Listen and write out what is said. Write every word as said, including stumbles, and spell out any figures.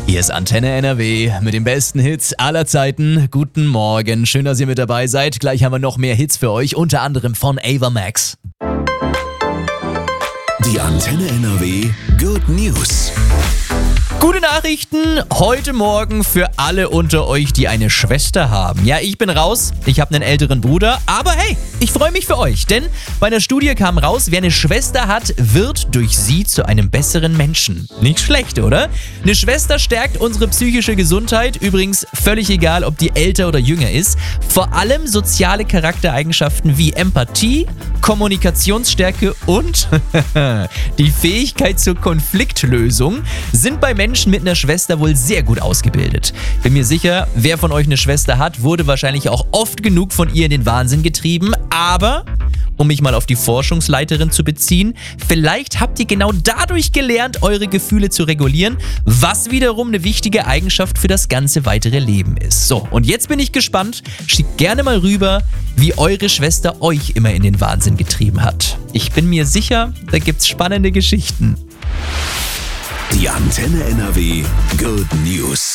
Hier ist Antenne N R W mit den besten Hits aller Zeiten. Guten Morgen, schön, dass ihr mit dabei seid. Gleich haben wir noch mehr Hits für euch, unter anderem von Ava Max. Die Antenne N R W Good News. Gute Nachrichten heute Morgen für alle unter euch, die eine Schwester haben. Ja, ich bin raus, ich habe einen älteren Bruder, aber hey, ich freue mich für euch, denn bei einer Studie kam raus, wer eine Schwester hat, wird durch sie zu einem besseren Menschen. Nicht schlecht, oder? Eine Schwester stärkt unsere psychische Gesundheit, übrigens völlig egal, ob die älter oder jünger ist. Vor allem soziale Charaktereigenschaften wie Empathie, Kommunikationsstärke und die Fähigkeit zur Konfliktlösung sind bei Menschen mit einer Schwester wohl sehr gut ausgebildet. Bin mir sicher, wer von euch eine Schwester hat, wurde wahrscheinlich auch oft genug von ihr in den Wahnsinn getrieben, aber um mich mal auf die Forschungsleiterin zu beziehen, vielleicht habt ihr genau dadurch gelernt, eure Gefühle zu regulieren, was wiederum eine wichtige Eigenschaft für das ganze weitere Leben ist. So, und jetzt bin ich gespannt. Schickt gerne mal rüber, wie eure Schwester euch immer in den Wahnsinn getrieben hat. Ich bin mir sicher, da gibt's spannende Geschichten. Die Antenne N R W Good News.